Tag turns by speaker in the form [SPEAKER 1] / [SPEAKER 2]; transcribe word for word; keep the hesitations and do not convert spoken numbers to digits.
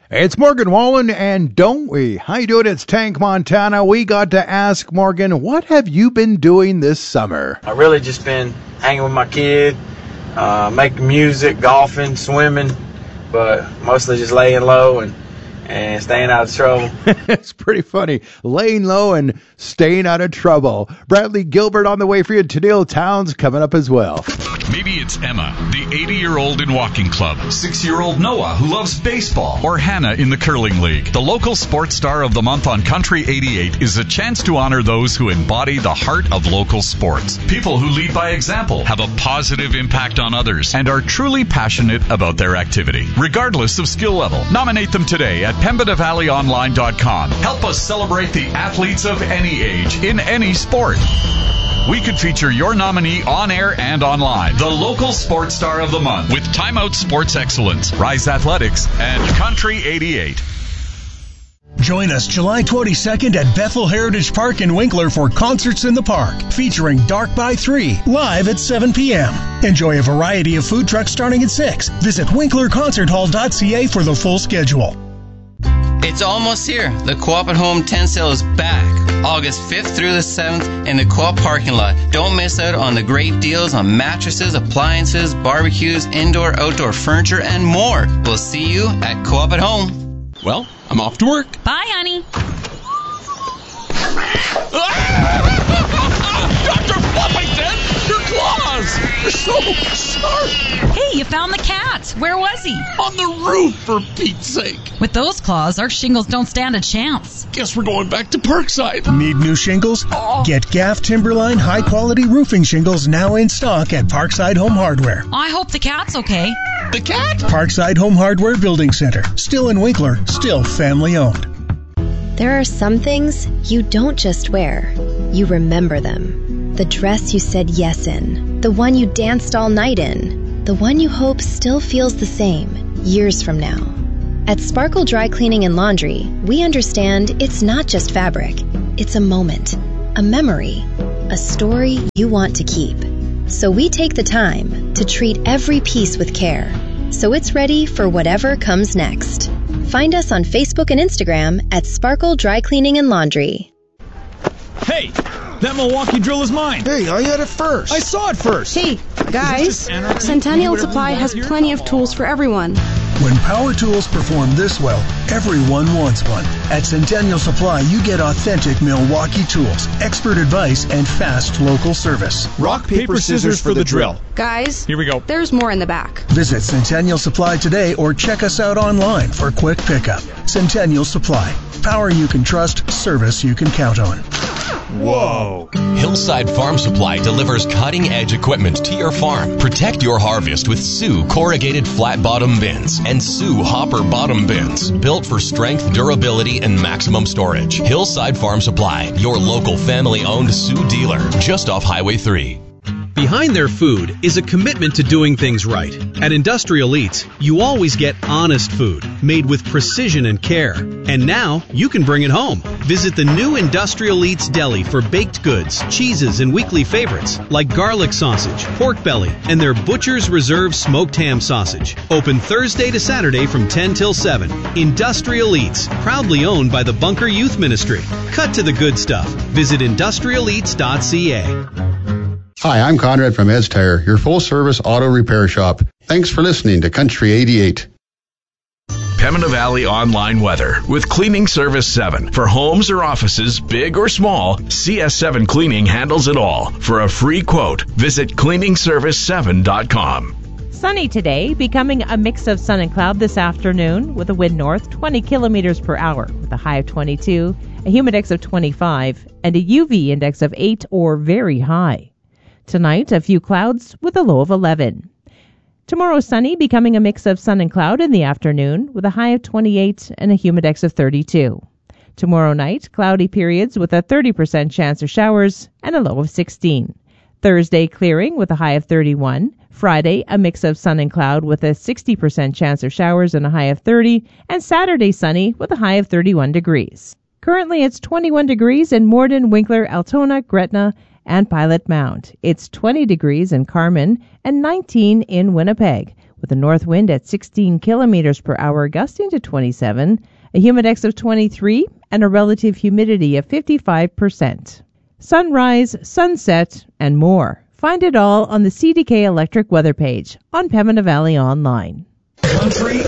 [SPEAKER 1] It's Morgan Wallen, and don't we? How you doing? It's Tank Montana. We got to ask Morgan, what have you been doing this summer?
[SPEAKER 2] I really just been hanging with my kid, uh, making music, golfing, swimming, but mostly just laying low and, and staying out of trouble.
[SPEAKER 1] It's pretty funny. Laying low and staying out of trouble. Bradley Gilbert on the way for you. Tennille Towns coming up as well.
[SPEAKER 3] Maybe it's Emma, the eighty-year-old in walking club, six-year-old Noah, who loves baseball, or Hannah in the curling league. The local sports star of the month on Country eighty-eight is a chance to honor those who embody the heart of local sports. People who lead by example, have a positive impact on others, and are truly passionate about their activity, regardless of skill level. Nominate them today at pembina valley online dot com. Help us celebrate the athletes of any age, in any sport. We could feature your nominee on air and online. The local sports star of the month with Time Out Sports Excellence, Rise Athletics, and Country eighty-eight.
[SPEAKER 4] Join us July twenty-second at Bethel Heritage Park in Winkler for Concerts in the Park, featuring Dark by three, live at seven p.m. Enjoy a variety of food trucks starting at six. Visit winkler concert hall dot c a for the full schedule.
[SPEAKER 5] It's almost here. The Co-op at Home tent sale is back, August fifth through the seventh in the Co-op parking lot. Don't miss out on the great deals on mattresses, appliances, barbecues, indoor, outdoor furniture, and more. We'll see you at Co-op at Home.
[SPEAKER 6] Well, I'm off to work.
[SPEAKER 7] Bye, honey.
[SPEAKER 6] Doctor Fluffington, your claws! You're so sharp.
[SPEAKER 7] Hey, you found the cat. Where was he?
[SPEAKER 6] On the roof, for Pete's sake.
[SPEAKER 7] With those claws, our shingles don't stand a chance.
[SPEAKER 6] Guess we're going back to Parkside.
[SPEAKER 4] Need new shingles?
[SPEAKER 6] Oh.
[SPEAKER 4] Get Gaff Timberline high-quality roofing shingles now in stock at Parkside Home Hardware.
[SPEAKER 7] I hope the cat's okay.
[SPEAKER 6] The cat?
[SPEAKER 4] Parkside Home Hardware Building Center. Still in Winkler, still family-owned.
[SPEAKER 8] There are some things you don't just wear. You remember them. The dress you said yes in. The one you danced all night in. The one you hope still feels the same years from now. At Sparkle Dry Cleaning and Laundry, we understand it's not just fabric. It's a moment, a memory, a story you want to keep. So we take the time to treat every piece with care, so it's ready for whatever comes next. Find us on Facebook and Instagram at Sparkle Dry Cleaning and Laundry.
[SPEAKER 9] Hey, that Milwaukee drill is mine.
[SPEAKER 10] Hey, I had it first.
[SPEAKER 9] I saw it first.
[SPEAKER 11] Hey, guys, Centennial Supply has plenty of tools for everyone.
[SPEAKER 4] When power tools perform this well, everyone wants one. At Centennial Supply, you get authentic Milwaukee tools, expert advice, and fast local service.
[SPEAKER 9] Rock, paper, scissors for the drill.
[SPEAKER 11] Guys,
[SPEAKER 9] here we go.
[SPEAKER 11] There's more in the back.
[SPEAKER 4] Visit Centennial Supply today or check us out online for quick pickup. Centennial Supply. Power you can trust, service you can count on.
[SPEAKER 12] Whoa. Hillside Farm Supply delivers cutting-edge equipment to your farm. Protect your harvest with Sioux corrugated flat bottom bins and Sioux hopper bottom bins, built for strength, durability, and maximum storage. Hillside Farm Supply, your local family-owned Sioux dealer, just off Highway three.
[SPEAKER 13] Behind their food is a commitment to doing things right. At Industrial Eats, you always get honest food, made with precision and care. And now, you can bring it home. Visit the new Industrial Eats Deli for baked goods, cheeses, and weekly favorites like garlic sausage, pork belly, and their Butcher's Reserve smoked ham sausage. Open Thursday to Saturday from ten till seven. Industrial Eats, proudly owned by the Bunker Youth Ministry. Cut to the good stuff. Visit industrial eats dot c a.
[SPEAKER 14] Hi, I'm Conrad from Ed's Tire, your full-service auto repair shop. Thanks for listening to Country eighty-eight.
[SPEAKER 3] Pembina Valley Online Weather with Cleaning Service seven. For homes or offices, big or small, C S seven Cleaning handles it all. For a free quote, visit cleaning service seven dot com.
[SPEAKER 15] Sunny today, becoming a mix of sun and cloud this afternoon with a wind north twenty kilometers per hour with a high of twenty-two, a humidex of twenty-five, and a U V index of eight or very high. Tonight, a few clouds with a low of eleven. Tomorrow, sunny, becoming a mix of sun and cloud in the afternoon with a high of twenty-eight and a humidex of thirty-two. Tomorrow night, cloudy periods with a thirty percent chance of showers and a low of sixteen. Thursday, clearing with a high of thirty-one. Friday, a mix of sun and cloud with a sixty percent chance of showers and a high of thirty. And Saturday, sunny with a high of thirty-one degrees. Currently, it's twenty-one degrees in Morden, Winkler, Altona, Gretna, and Pilot Mound. It's twenty degrees in Carmen and nineteen in Winnipeg. with a north wind at sixteen kilometers per hour, gusting to twenty-seven, a humidex of twenty-three, and a relative humidity of fifty-five percent. Sunrise, sunset, and more. Find it all on the C D K Electric weather page on Pembina Valley Online.
[SPEAKER 3] Country